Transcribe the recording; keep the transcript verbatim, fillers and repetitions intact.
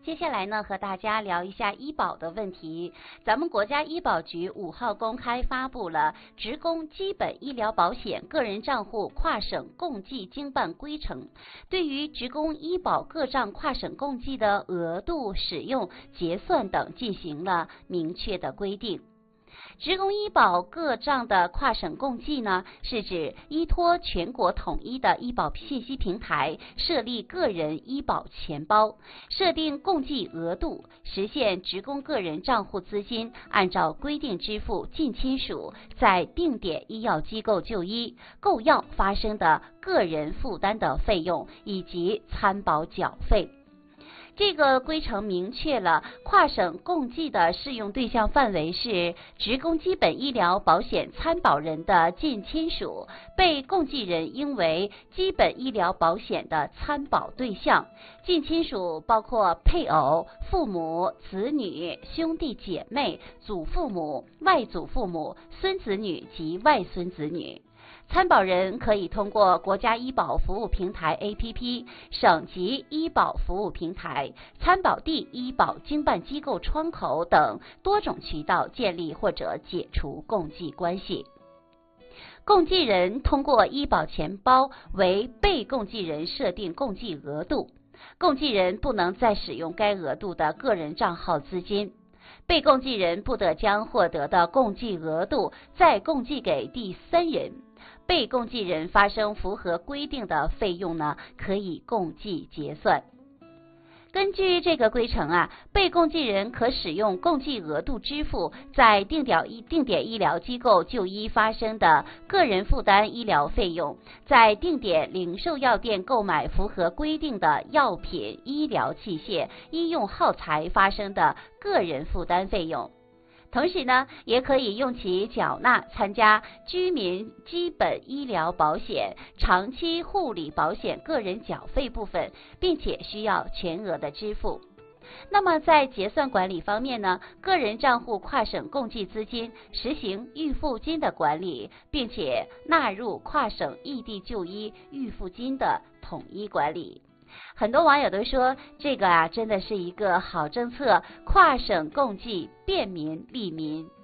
接下来呢，和大家聊一下医保的问题。咱们国家医保局五号公开发布了职工基本医疗保险个人账户跨省共计经办规程，对于职工医保各账跨省共计的额度、使用、结算等进行了明确的规定。职工医保各账的跨省共计呢，是指依托全国统一的医保信息平台，设立个人医保钱包，设定共计额度，实现职工个人账户资金按照规定支付近亲属在定点医药机构就医、购药发生的个人负担的费用以及参保缴费。这个规程明确了跨省共计的适用对象范围是职工基本医疗保险参保人的近亲属，被共计人应为基本医疗保险的参保对象。近亲属包括配偶、父母、子女、兄弟姐妹、祖父母、外祖父母、孙子女及外孙子女。参保人可以通过国家医保服务平台 A P P、省级医保服务平台、参保地医保经办机构窗口等多种渠道建立或者解除共计关系。共计人通过医保钱包为被共计人设定共计额度，共计人不能再使用该额度的个人账号资金。被共计人不得将获得的共计额度再共计给第三人。被共计人发生符合规定的费用呢，可以共计结算。根据这个规程啊，被共计人可使用共计额度支付在定点医定点医疗机构就医发生的个人负担医疗费用，在定点零售药店购买符合规定的药品、医疗器械、医用耗材发生的个人负担费用。同时呢，也可以用其缴纳参加居民基本医疗保险、长期护理保险个人缴费部分，并且需要全额的支付。那么在结算管理方面呢，个人账户跨省共计资金实行预付金的管理，并且纳入跨省异地就医预付金的统一管理。很多网友都说这个啊真的是一个好政策，跨省共计便民利民。